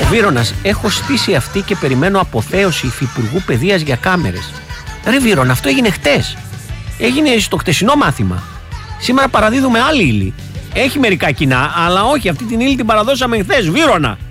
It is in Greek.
Βύρωνας, έχω στήσει αυτή και περιμένω αποθέωση υφυπουργού παιδείας για κάμερες. Ρε Βύρωνα, αυτό έγινε χτες. Έγινε στο χτεσινό μάθημα. Σήμερα παραδίδουμε άλλη ύλη. Έχει μερικά κοινά, αλλά όχι, αυτή την ύλη την παραδώσαμε χθες. Βύρωνα.